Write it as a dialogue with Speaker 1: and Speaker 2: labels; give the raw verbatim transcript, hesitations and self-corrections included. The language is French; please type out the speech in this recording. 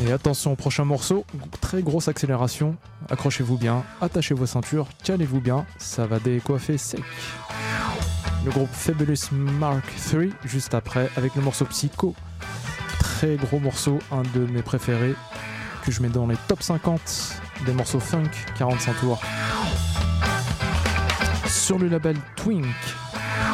Speaker 1: Et attention au prochain morceau, très grosse accélération, accrochez-vous bien, attachez vos ceintures, calez-vous bien, ça va décoiffer sec. Le groupe Fabulous Mark trois juste après avec le morceau Psycho, très gros morceau, un de mes préférés que je mets dans les top cinquante des morceaux funk quarante-cinq tours sur le label Twink.